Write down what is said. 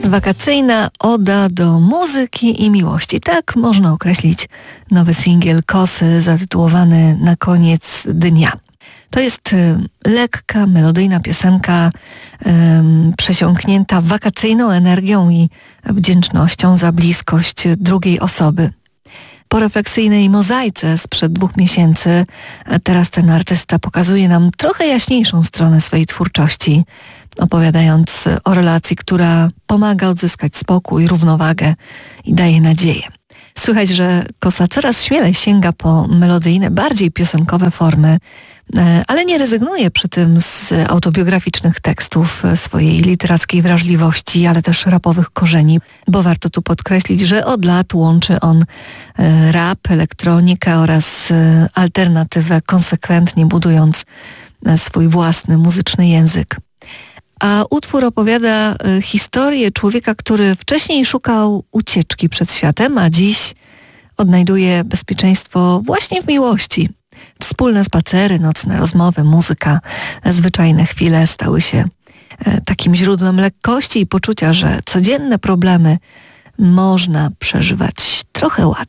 Wakacyjna oda do muzyki i miłości. Tak można określić nowy singiel Kosy zatytułowany Na koniec dnia. To jest lekka, melodyjna piosenka przesiąknięta wakacyjną energią i wdzięcznością za bliskość drugiej osoby. Po refleksyjnej mozaice sprzed 2 miesięcy teraz ten artysta pokazuje nam trochę jaśniejszą stronę swojej twórczości, opowiadając o relacji, która pomaga odzyskać spokój, równowagę i daje nadzieję. Słychać, że Kosa coraz śmielej sięga po melodyjne, bardziej piosenkowe formy, ale nie rezygnuje przy tym z autobiograficznych tekstów, swojej literackiej wrażliwości, ale też rapowych korzeni, bo warto tu podkreślić, że od lat łączy on rap, elektronikę oraz alternatywę, konsekwentnie budując swój własny muzyczny język. A utwór opowiada historię człowieka, który wcześniej szukał ucieczki przed światem, a dziś odnajduje bezpieczeństwo właśnie w miłości. Wspólne spacery, nocne rozmowy, muzyka, zwyczajne chwile stały się takim źródłem lekkości i poczucia, że codzienne problemy można przeżywać trochę łatwiej.